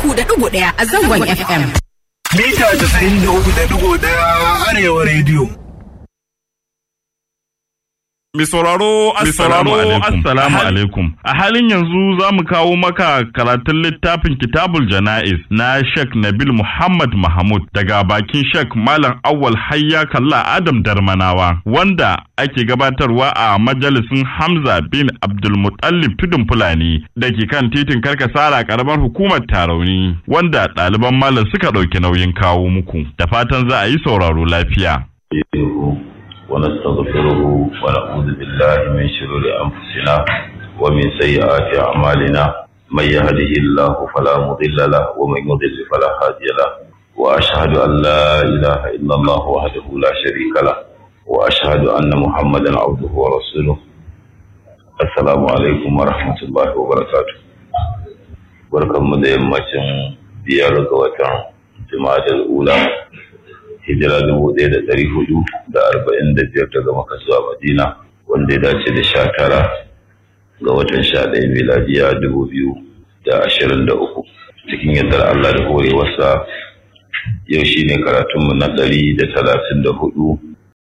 93.1 a zangon FM. Mita 93.1 Arewa Radio. Mai sauraro assalamu alaikum. A halin yanzu za mu kawo maka karatun littafin Kitabul Jana'iz na Sheikh Nabil Muhammad Mahmud daga bakin Sheikh Malam Awwal Hayya Kalla Adam Darmanawa, wanda ake gabatarwa a majalisin Hamza bin Abdul Muttalib Tudun Fulani da ke kan titin Karkasara karamar hukumar Tarauni, wanda ɗaliban malam suka ɗauki nauyin kawo muku. Da fatan za a yi sauraro lafiya. ونستغفره ونعوذ بالله من شرور أنفسنا ومن سيئات أعمالنا من يهده الله فلا مضل له ومن يضلل فلا هادي له وأشهد أن لا إله إلا الله وحده لا شريك له وأشهد أن محمدا عبده ورسوله. السلام عليكم ورحمة الله وبركاته. بركم ديمتين ديالك وتن جماعة الأولى hijira 1445 daga Makka zuwa Madina, wanda ya dace da 19 ga watan 11 miladiya 2023. Cikin yardar Allah da horewarsa, yau shine karatunmu na 134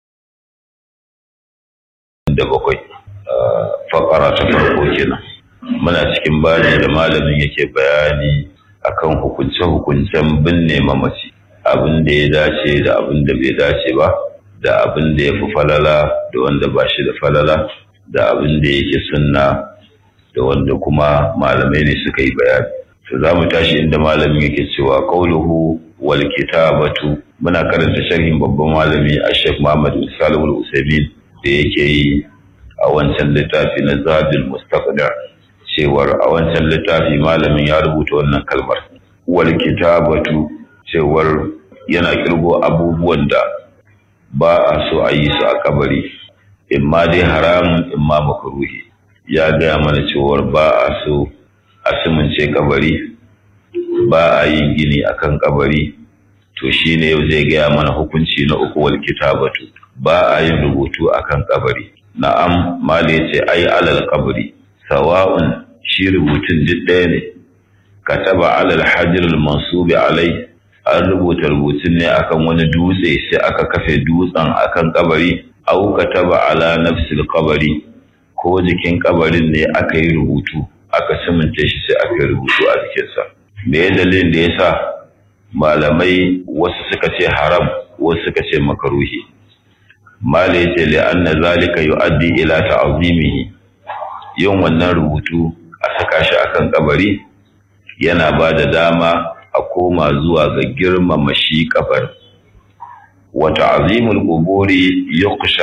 da bakwai. Fakara ta farko kenan. Muna cikin bayani da malamin yake bayani akan hukunce-hukuncen binne mamaci. Abin da ya dace da abin da bai dace ba, da abin da ya fi falala da wanda ba shi da falala, da abin da yake sunna da wanda kuma malamai ne suka yi bayani. To za mu tashi inda malamin yake cewa qauluhu wal kitabatu. Muna karanta sharhin babban malami Sheikh Muhammad bin Salih al-Utsaimin da yake yi a wancan littafi na Zadul Mustaqda, cewar a wancan littafi malamin ya rubuta wannan kalmar wal kitabatu, cewar yana kirgo abubuwan da ba a so a yi su a kabari, imma dai haramun imma makruhi. Ya gaya mana cewar ba a so a simince kabari, ba a yin gini akan kabari. To shine yau zai gaya mana hukunci na uku wal kitabatu, ba a yin rubutu akan kabari. Na'am, mali yace ai alal kabari, sawa'un shi rubutun duk ɗaya ne. Kataba alal hajr al mansubi alai, an rubuta rubutun ne akan wani dutse sai aka kafe dutsen akan kabari, au kataba ala nafsil kabari, ko jikin kabarin ne aka yi rubutu, aka simince shi sai aka yi rubutu a jikinsa. Me ya dalilin da yasa malamai wasu suka ce haram, wasu suka ce makaruhi? Mala yace li anna zalika yuaddi ila ta'zimihi, yin wannan rubutu a saka shi akan kabari yana ba da dama a koma zuwa ga girmama shi kabar. Wa ta'zimul quburi yuqsha